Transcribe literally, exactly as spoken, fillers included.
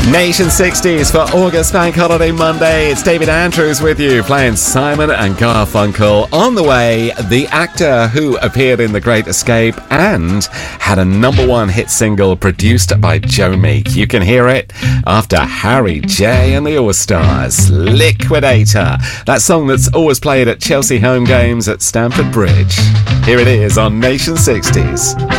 Nation sixties for August Bank Holiday Monday. It's David Andrews with you, playing Simon and Garfunkel. On the way, the actor who appeared in The Great Escape and had a number one hit single produced by Joe Meek. You can hear it after Harry J and the All-Stars, Liquidator. That song that's always played at Chelsea home games at Stamford Bridge. Here it is on Nation sixties.